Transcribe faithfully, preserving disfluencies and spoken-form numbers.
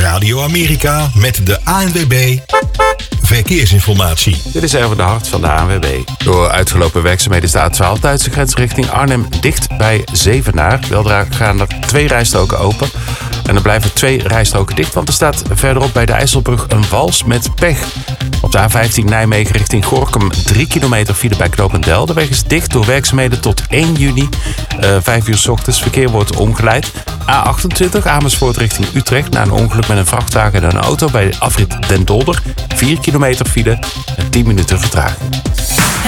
Radio Amerika met de A N W B Verkeersinformatie. Dit is even de hart van de A N W B. Door uitgelopen werkzaamheden is de A twaalf Duitse grens richting Arnhem dicht bij Zevenaar. Weldra gaan er twee rijstroken open. En er blijven twee rijstroken dicht, want er staat verderop bij de IJsselbrug een wals met pech. Op de A vijftien Nijmegen richting Gorinchem drie kilometer file bij Knopendel. De weg is dicht door werkzaamheden tot één juni. Uh, vijf uur 's ochtends. Verkeer wordt omgeleid. A achtentwintig Amersfoort richting Utrecht. Na een ongeluk met een vrachtwagen en een auto bij afrit Den Dolder. vier kilometer file en tien minuten vertraging.